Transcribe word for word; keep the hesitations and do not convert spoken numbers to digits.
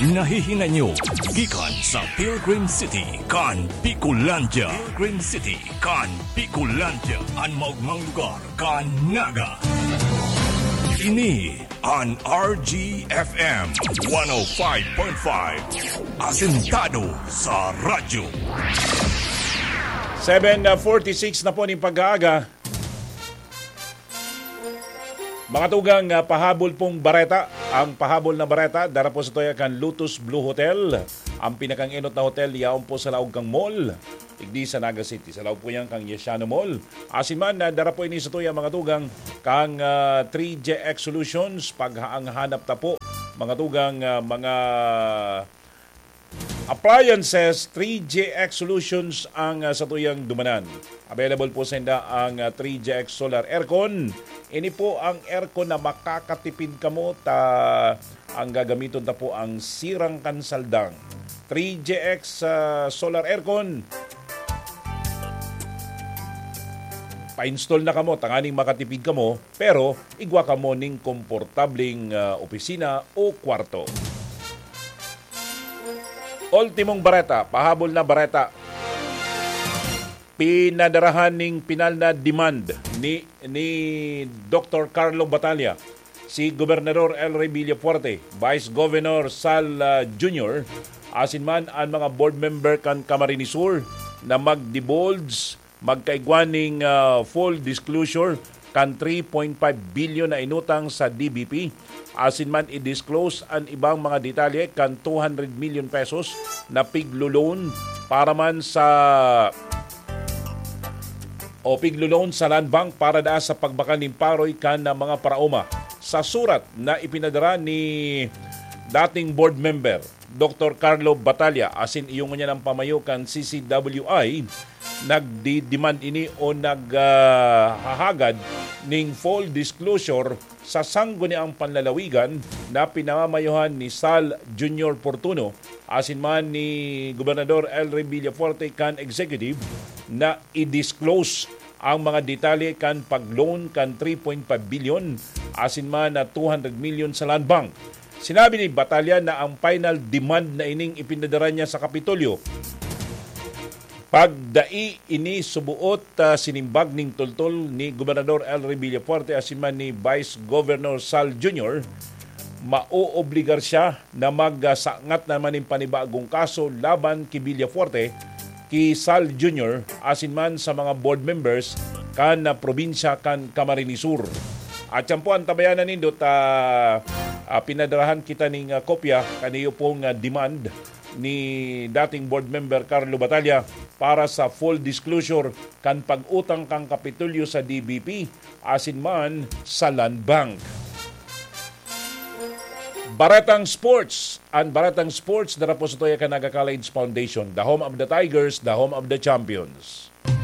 Nahihinga nyo gikan sa Pilgrim City kan Picolandia. Pilgrim City kan Picolandia. Ang maugmang lugar kan Naga. Ini an R G F M one oh five point five. Asentado sa radyo. seven forty-six na po ni pag-aaga. Mga tugang uh, pahabol pong bareta. Ang pahabol na bareta dara po sa toya kan Lotus Blue Hotel. Ang pinakang inot na hotel yaon po sa laog kang mall. Igdi sa Naga City. Sa laog po yan kang Yesiano Mall. Asin man uh, dara po ini sa toya mga tugang kang uh, three J X Solutions. Paghaang hanap ta po mga tugang uh, mga appliances, three J X Solutions ang uh, sa tuyang dumanan. Available po sa inda ang uh, three J X Solar Aircon. Ini po ang aircon na makakatipid kamo ta ang gagamiton ta po ang sirang kansaldang. three J X uh, Solar Aircon. Pa-install na kamo, tanganing makatipid kamo, pero igwa kamo ning komportabling uh, opisina o kwarto. Ultimong bareta, pahabol na bareta. Pinadarahan ning pinal na demand ni ni Doctor Carlo Batalla, si Gobernador El Rey Villafuerte, Vice Governor Sal uh, Junior, asin man ang mga board member kan Camarines Sur na mag-divulge, magkaigwaning uh, full disclosure kan three point five billion na inutang sa D B P. Asin man i-disclose ang ibang mga detalye kan two hundred million pesos na piglo loan para man sa o piglo loan sa Land Bank para da sa pagbakal ng paroy kan na mga paraoma. Sa surat na ipinadara ni dating board member Doctor Carlo Batalla, asin iyong niya ng pamayo kan C C W I, nagdi-demand ini o naghahagad uh, ning full disclosure sa sanggo ni ang panlalawigan na pinamamayuhan ni Sal Junior Portuno, asin man ni Gobernador El Rey Villafuerte kan executive na i-disclose ang mga detalye kan pag-loan kan three point five billion, asin man na two hundred million sa Land Bank. Sinabi ni Batalla na ang final demand na ining ipinadara niya sa Kapitolyo, pagdai ini subuot uh, sinimbag ning tultol ni Gobernador El Rey Villafuerte asin man ni Vice Governor Sal Junior, mauobligar siya na magsangat naman ng panibagong kaso laban ki Villafuerte, ki Sal Junior, asin man sa mga board members kan na probinsya kan Camarines Sur. At yan po ang tabayanan nindot, uh, uh, pinadarahan kita ning uh, kopya kaniyo pong uh, demand ni dating board member Carlo Batalla para sa full disclosure kan pag-utang kang Kapitolyo sa D B P, asin man sa Land Bank. Baratang Sports. Ang Baratang Sports dara po sa toya kan Naga College Foundation, the home of the Tigers, the home of the champions.